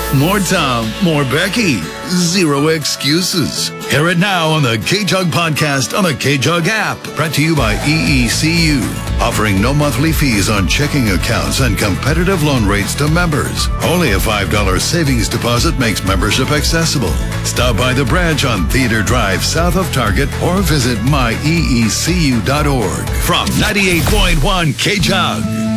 More Tom, more Becky. Zero excuses. Hear it now on the K-Jug podcast on the K-Jug app. Brought to you by EECU. Offering no monthly fees on checking accounts and competitive loan rates to members. Only a $5 savings deposit makes membership accessible. Stop by the branch on Theater Drive south of Target or visit myeecu.org. From 98.1 K-Jug.